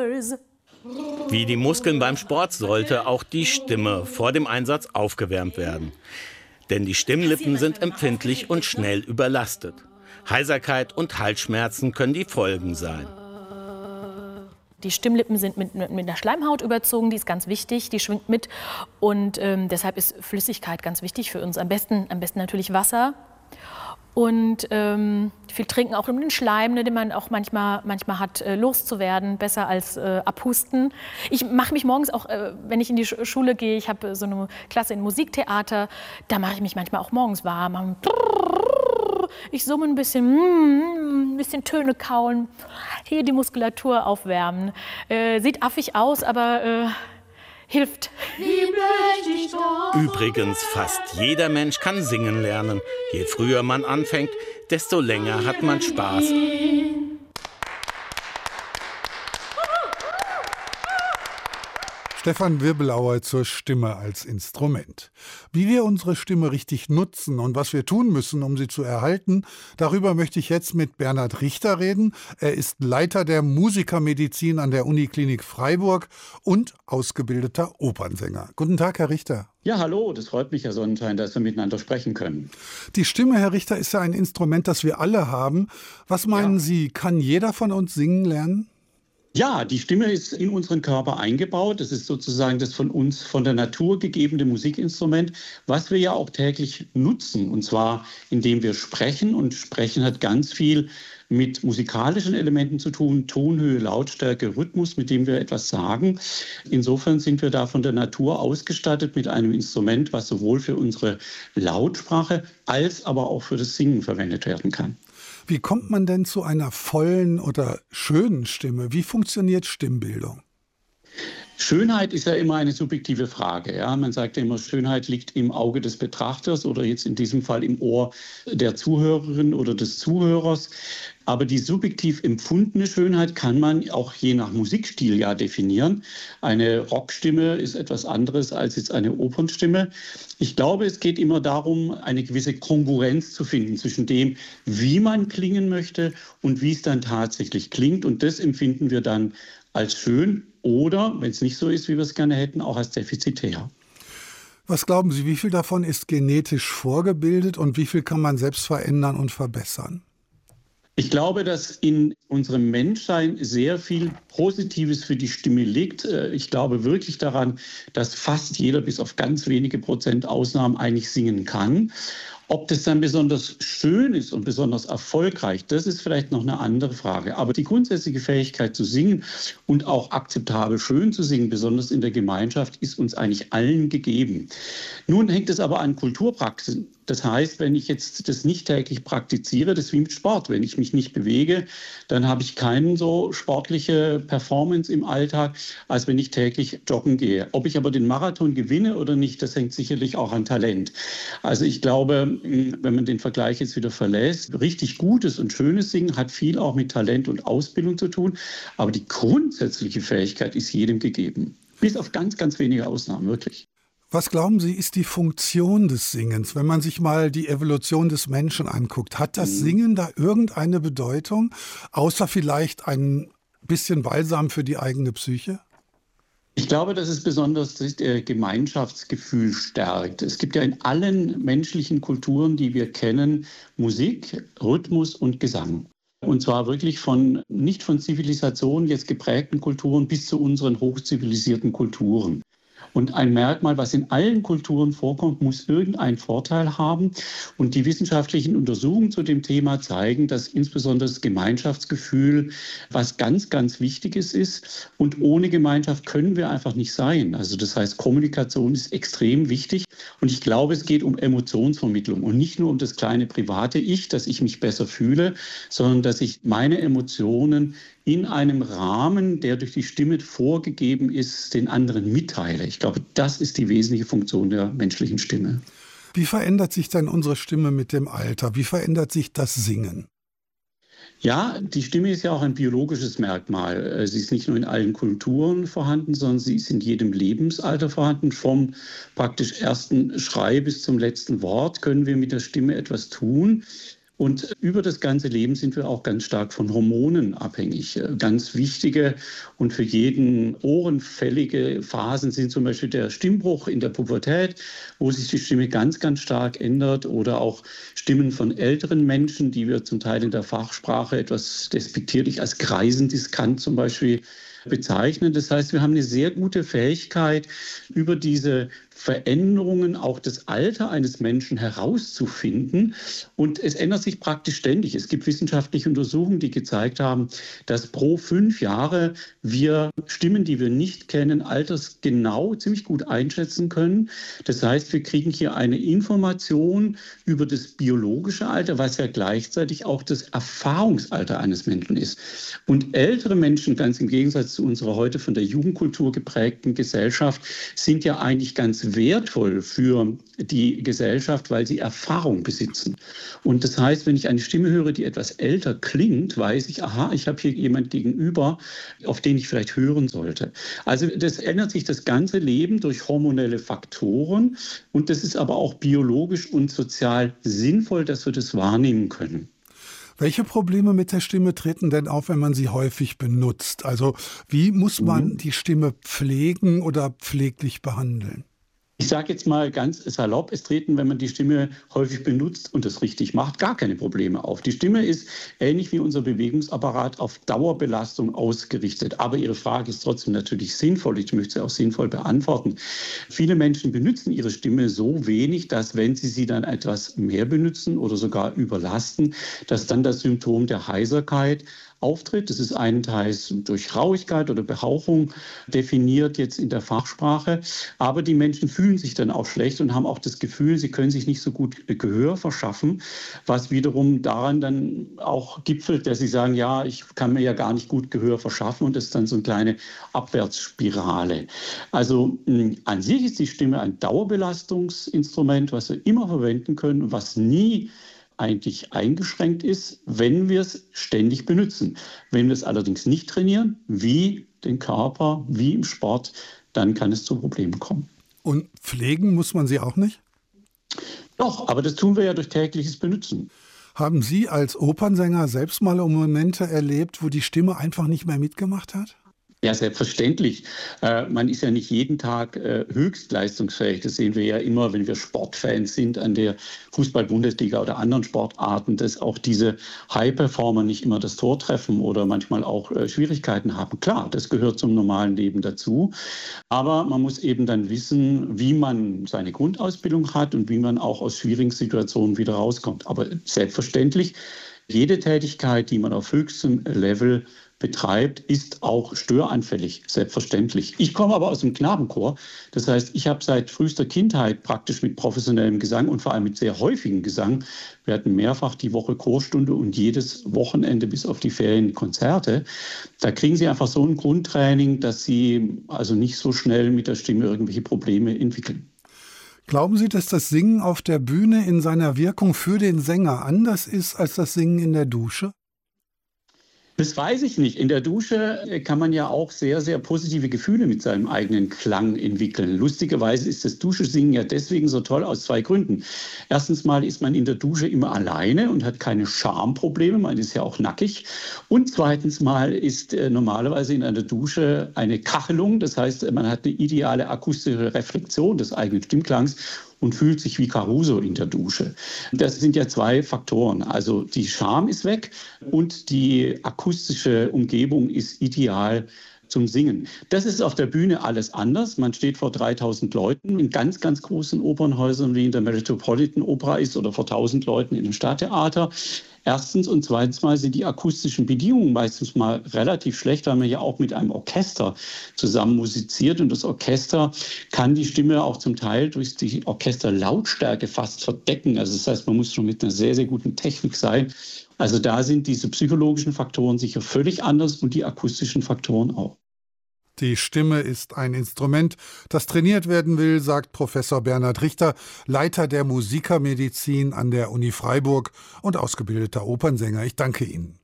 Wie die Muskeln beim Sport sollte auch die Stimme vor dem Einsatz aufgewärmt werden. Denn die Stimmlippen sind empfindlich und schnell überlastet. Heiserkeit und Halsschmerzen können die Folgen sein. Die Stimmlippen sind mit einer Schleimhaut überzogen, die ist ganz wichtig, die schwingt mit. Und deshalb ist Flüssigkeit ganz wichtig für uns. Am besten natürlich Wasser. Und viel trinken, auch um den Schleim, ne, den man auch manchmal hat, loszuwerden, besser als abhusten. Ich mache mich morgens auch, wenn ich in die Schule gehe, ich habe so eine Klasse in Musiktheater, da mache ich mich manchmal auch morgens warm. Ich summe ein bisschen Töne kauen, hier die Muskulatur aufwärmen. Sieht affig aus, aber hilft. Übrigens, fast jeder Mensch kann singen lernen. Je früher man anfängt, desto länger hat man Spaß. Stefan Wirbelauer zur Stimme als Instrument. Wie wir unsere Stimme richtig nutzen und was wir tun müssen, um sie zu erhalten, darüber möchte ich jetzt mit Bernhard Richter reden. Er ist Leiter der Musikermedizin an der Uniklinik Freiburg und ausgebildeter Opernsänger. Guten Tag, Herr Richter. Ja, hallo, das freut mich, Herr Sonnenschein, dass wir miteinander sprechen können. Die Stimme, Herr Richter, ist ja ein Instrument, das wir alle haben. Was meinen Sie, kann jeder von uns singen lernen? Ja, die Stimme ist in unseren Körper eingebaut. Das ist sozusagen das von uns, von der Natur gegebene Musikinstrument, was wir ja auch täglich nutzen. Und zwar, indem wir sprechen. Und Sprechen hat ganz viel mit musikalischen Elementen zu tun. Tonhöhe, Lautstärke, Rhythmus, mit dem wir etwas sagen. Insofern sind wir da von der Natur ausgestattet mit einem Instrument, was sowohl für unsere Lautsprache als aber auch für das Singen verwendet werden kann. Wie kommt man denn zu einer vollen oder schönen Stimme? Wie funktioniert Stimmbildung? Schönheit ist ja immer eine subjektive Frage. Ja? Man sagt ja immer, Schönheit liegt im Auge des Betrachters oder jetzt in diesem Fall im Ohr der Zuhörerin oder des Zuhörers. Aber die subjektiv empfundene Schönheit kann man auch je nach Musikstil ja definieren. Eine Rockstimme ist etwas anderes als jetzt eine Opernstimme. Ich glaube, es geht immer darum, eine gewisse Kongruenz zu finden zwischen dem, wie man klingen möchte und wie es dann tatsächlich klingt. Und das empfinden wir dann als schön oder, wenn es nicht so ist, wie wir es gerne hätten, auch als defizitär. Was glauben Sie, wie viel davon ist genetisch vorgebildet und wie viel kann man selbst verändern und verbessern? Ich glaube, dass in unserem Menschsein sehr viel Positives für die Stimme liegt. Ich glaube wirklich daran, dass fast jeder bis auf ganz wenige Prozent Ausnahmen eigentlich singen kann. Ob das dann besonders schön ist und besonders erfolgreich, das ist vielleicht noch eine andere Frage. Aber die grundsätzliche Fähigkeit zu singen und auch akzeptabel schön zu singen, besonders in der Gemeinschaft, ist uns eigentlich allen gegeben. Nun hängt es aber an Kulturpraxis. Das heißt, wenn ich jetzt das nicht täglich praktiziere, das ist wie mit Sport. Wenn ich mich nicht bewege, dann habe ich keine so sportliche Performance im Alltag, als wenn ich täglich joggen gehe. Ob ich aber den Marathon gewinne oder nicht, das hängt sicherlich auch an Talent. Also ich glaube, wenn man den Vergleich jetzt wieder verlässt, richtig gutes und schönes Singen hat viel auch mit Talent und Ausbildung zu tun. Aber die grundsätzliche Fähigkeit ist jedem gegeben. Bis auf ganz, ganz wenige Ausnahmen, wirklich. Was glauben Sie, ist die Funktion des Singens? Wenn man sich mal die Evolution des Menschen anguckt, hat das Singen da irgendeine Bedeutung, außer vielleicht ein bisschen Balsam für die eigene Psyche? Ich glaube, dass es besonders das Gemeinschaftsgefühl stärkt. Es gibt ja in allen menschlichen Kulturen, die wir kennen, Musik, Rhythmus und Gesang. Und zwar wirklich nicht von Zivilisationen jetzt geprägten Kulturen bis zu unseren hochzivilisierten Kulturen. Und ein Merkmal, was in allen Kulturen vorkommt, muss irgendeinen Vorteil haben. Und die wissenschaftlichen Untersuchungen zu dem Thema zeigen, dass insbesondere das Gemeinschaftsgefühl was ganz, ganz Wichtiges ist. Und ohne Gemeinschaft können wir einfach nicht sein. Also das heißt, Kommunikation ist extrem wichtig. Und ich glaube, es geht um Emotionsvermittlung und nicht nur um das kleine private Ich, dass ich mich besser fühle, sondern dass ich meine Emotionen in einem Rahmen, der durch die Stimme vorgegeben ist, den anderen mitteile. Ich glaube, das ist die wesentliche Funktion der menschlichen Stimme. Wie verändert sich dann unsere Stimme mit dem Alter? Wie verändert sich das Singen? Ja, die Stimme ist ja auch ein biologisches Merkmal. Sie ist nicht nur in allen Kulturen vorhanden, sondern sie ist in jedem Lebensalter vorhanden. Vom praktisch ersten Schrei bis zum letzten Wort können wir mit der Stimme etwas tun. Und über das ganze Leben sind wir auch ganz stark von Hormonen abhängig. Ganz wichtige und für jeden ohrenfällige Phasen sind zum Beispiel der Stimmbruch in der Pubertät, wo sich die Stimme ganz, ganz stark ändert, oder auch Stimmen von älteren Menschen, die wir zum Teil in der Fachsprache etwas despektierlich als Greisendiskant zum Beispiel bezeichnen. Das heißt, wir haben eine sehr gute Fähigkeit, über diese Veränderungen auch das Alter eines Menschen herauszufinden. Und es ändert sich praktisch ständig. Es gibt wissenschaftliche Untersuchungen, die gezeigt haben, dass pro 5 Jahre wir Stimmen, die wir nicht kennen, altersgenau ziemlich gut einschätzen können. Das heißt, wir kriegen hier eine Information über das biologische Alter, was ja gleichzeitig auch das Erfahrungsalter eines Menschen ist. Und ältere Menschen, ganz im Gegensatz zu unserer heute von der Jugendkultur geprägten Gesellschaft, sind ja eigentlich ganz wertvoll für die Gesellschaft, weil sie Erfahrung besitzen. Und das heißt, wenn ich eine Stimme höre, die etwas älter klingt, weiß ich, aha, ich habe hier jemanden gegenüber, auf den ich vielleicht hören sollte. Also das ändert sich das ganze Leben durch hormonelle Faktoren, und das ist aber auch biologisch und sozial sinnvoll, dass wir das wahrnehmen können. Welche Probleme mit der Stimme treten denn auf, wenn man sie häufig benutzt? Also wie muss man die Stimme pflegen oder pfleglich behandeln? Ich sage jetzt mal ganz salopp, es treten, wenn man die Stimme häufig benutzt und das richtig macht, gar keine Probleme auf. Die Stimme ist ähnlich wie unser Bewegungsapparat auf Dauerbelastung ausgerichtet. Aber Ihre Frage ist trotzdem natürlich sinnvoll. Ich möchte sie auch sinnvoll beantworten. Viele Menschen benutzen ihre Stimme so wenig, dass, wenn sie dann etwas mehr benutzen oder sogar überlasten, dass dann das Symptom der Heiserkeit auftritt. Das ist einenteils durch Rauigkeit oder Behauchung definiert jetzt in der Fachsprache. Aber die Menschen fühlen sich dann auch schlecht und haben auch das Gefühl, sie können sich nicht so gut Gehör verschaffen, was wiederum daran dann auch gipfelt, dass sie sagen, ja, ich kann mir ja gar nicht gut Gehör verschaffen, und das ist dann so eine kleine Abwärtsspirale. Also an sich ist die Stimme ein Dauerbelastungsinstrument, was wir immer verwenden können und was nie eigentlich eingeschränkt ist, wenn wir es ständig benutzen. Wenn wir es allerdings nicht trainieren, wie den Körper, wie im Sport, dann kann es zu Problemen kommen. Und pflegen muss man sie auch nicht? Doch, aber das tun wir ja durch tägliches Benutzen. Haben Sie als Opernsänger selbst mal Momente erlebt, wo die Stimme einfach nicht mehr mitgemacht hat? Ja, selbstverständlich. Man ist ja nicht jeden Tag höchst leistungsfähig. Das sehen wir ja immer, wenn wir Sportfans sind an der Fußball-Bundesliga oder anderen Sportarten, dass auch diese High-Performer nicht immer das Tor treffen oder manchmal auch Schwierigkeiten haben. Klar, das gehört zum normalen Leben dazu. Aber man muss eben dann wissen, wie man seine Grundausbildung hat und wie man auch aus schwierigen Situationen wieder rauskommt. Aber selbstverständlich, jede Tätigkeit, die man auf höchstem Level betreibt, ist auch störanfällig, selbstverständlich. Ich komme aber aus dem Knabenchor. Das heißt, ich habe seit frühester Kindheit praktisch mit professionellem Gesang und vor allem mit sehr häufigem Gesang, wir hatten mehrfach die Woche Chorstunde und jedes Wochenende bis auf die Ferien Konzerte. Da kriegen Sie einfach so ein Grundtraining, dass Sie also nicht so schnell mit der Stimme irgendwelche Probleme entwickeln. Glauben Sie, dass das Singen auf der Bühne in seiner Wirkung für den Sänger anders ist als das Singen in der Dusche? Das weiß ich nicht. In der Dusche kann man ja auch sehr, sehr positive Gefühle mit seinem eigenen Klang entwickeln. Lustigerweise ist das Duschesingen ja deswegen so toll aus 2 Gründen. Erstens mal ist man in der Dusche immer alleine und hat keine Schamprobleme. Man ist ja auch nackig. Und zweitens mal ist normalerweise in einer Dusche eine Kachelung. Das heißt, man hat eine ideale akustische Reflexion des eigenen Stimmklangs und fühlt sich wie Caruso in der Dusche. Das sind ja 2 Faktoren. Also die Scham ist weg und die akustische Umgebung ist ideal zum Singen. Das ist auf der Bühne alles anders. Man steht vor 3000 Leuten in ganz, ganz großen Opernhäusern, wie in der Metropolitan Opera ist, oder vor 1000 Leuten in einem Stadttheater. Erstens und zweitens mal sind die akustischen Bedingungen meistens mal relativ schlecht, weil man ja auch mit einem Orchester zusammen musiziert. Und das Orchester kann die Stimme auch zum Teil durch die Orchesterlautstärke fast verdecken. Also das heißt, man muss schon mit einer sehr, sehr guten Technik sein. Also da sind diese psychologischen Faktoren sicher völlig anders und die akustischen Faktoren auch. Die Stimme ist ein Instrument, das trainiert werden will, sagt Professor Bernhard Richter, Leiter der Musikermedizin an der Uni Freiburg und ausgebildeter Opernsänger. Ich danke Ihnen.